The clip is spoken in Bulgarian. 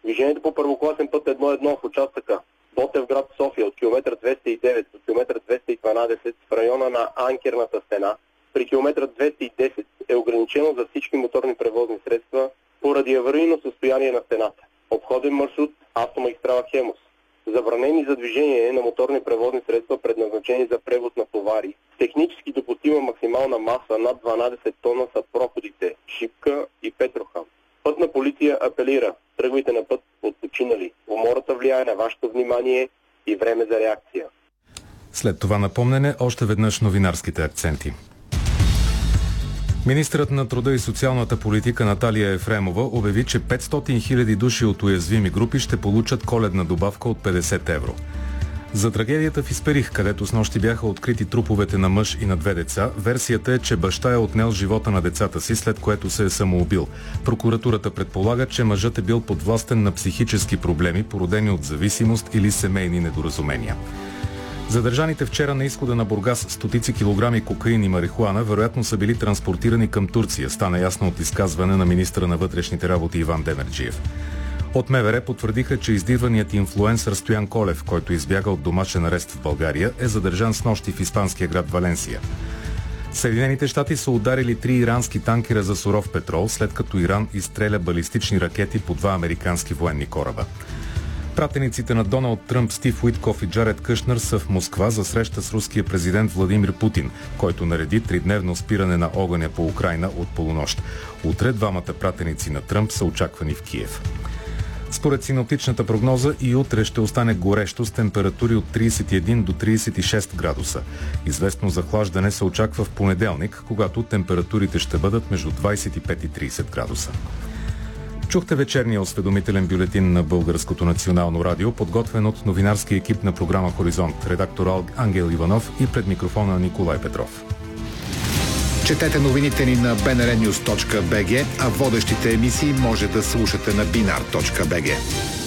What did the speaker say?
Движението по първокласен път 1-1 в участъка Ботевград София от километър 209 до километър 212 в района на Анкерната стена при километър 210 е ограничено за всички моторни превозни средства поради аварийно състояние на стената. Обходен маршрут автомагистрала Хемус. Забранени за движение на моторни превозни средства, предназначени за превоз на товари. Технически допустима максимална маса над 12 тона са проходите Шипка и Петрохан. Пътна полиция апелира: тръгвайте на път отпочинали. Умората влияе на вашето внимание и време за реакция. След това напомнене, още веднъж новинарските акценти. Министърът на труда и социалната политика Наталия Ефремова обяви, че 500 000 души от уязвими групи ще получат коледна добавка от 50 евро. За трагедията в Исперих, където снощи бяха открити труповете на мъж и на 2 деца, версията е, че баща е отнел живота на децата си, след което се е самоубил. Прокуратурата предполага, че мъжът е бил подвластен на психически проблеми, породени от зависимост или семейни недоразумения. Задържаните вчера на изхода на Бургас стотици килограми кокаин и марихуана вероятно са били транспортирани към Турция, стана ясно от изказване на министъра на вътрешните работи Иван Демерджиев. От МВР потвърдиха, че издирваният инфлуенсър Стоян Колев, който избяга от домашен арест в България, е задържан снощи в испанския град Валенсия. Съединените щати са ударили 3 ирански танкера за суров петрол, след като Иран изстреля балистични ракети по 2 американски военни кораба. Пратениците на Доналд Тръмп Стив Уиткоф и Джаред Кушнер са в Москва за среща с руския президент Владимир Путин, който нареди 3-дневно спиране на огъня по Украйна от полунощ. Утре двамата пратеници на Тръмп са очаквани в Киев. Според синоптичната прогноза и утре ще остане горещо с температури от 31 до 36 градуса. Известно захлаждане се очаква в понеделник, когато температурите ще бъдат между 25 и 30 градуса. Чухте вечерния осведомителен бюлетин на Българското национално радио, подготвен от новинарски екип на програма Хоризонт, редактор Ангел Иванов и пред микрофона Николай Петров. Четете новините ни на bnrnews.bg, а водещите емисии може да слушате на binar.bg.